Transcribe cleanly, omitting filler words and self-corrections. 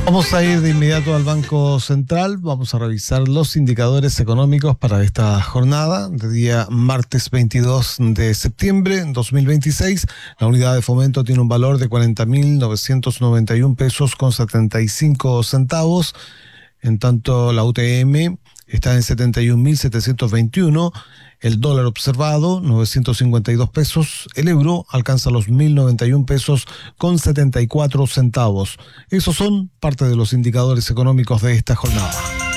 Vamos a ir de inmediato al Banco Central, vamos a revisar los indicadores económicos para esta jornada de día martes 22 de septiembre de 2026. La unidad de fomento tiene un valor de 40.991 pesos con 75 centavos. En tanto, la UTM está en 71.721. El dólar observado, 952 pesos. El euro alcanza los 1.091 pesos con 74 centavos. Esos son parte de los indicadores económicos de esta jornada.